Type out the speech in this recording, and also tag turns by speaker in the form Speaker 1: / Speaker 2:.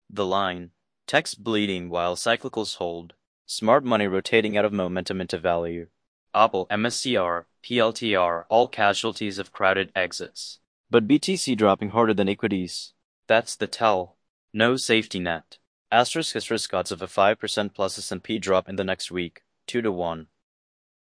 Speaker 1: The line. Text bleeding while cyclicals hold. Smart money rotating out of momentum into value. Apple, MSCR, PLTR, all casualties of crowded exits. But BTC dropping harder than equities. That's the tell. No safety net. Asterisk odds of a 5% plus S&P drop in the next week, 2 to 1.